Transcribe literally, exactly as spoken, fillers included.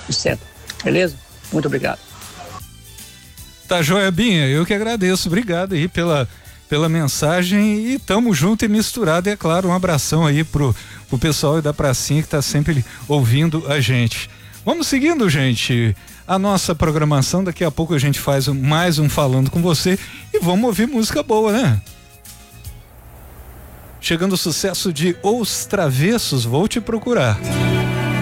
etcétera. Beleza? Muito obrigado. Tá joia, Binha, eu que agradeço, obrigado aí pela, pela mensagem e tamo junto e misturado, e é claro, um abração aí pro, pro pessoal da pracinha que tá sempre ouvindo a gente. Vamos seguindo, gente, a nossa programação, daqui a pouco a gente faz mais um Falando com Você e vamos ouvir música boa, né? Chegando o sucesso de Os Travessos, Vou Te Procurar.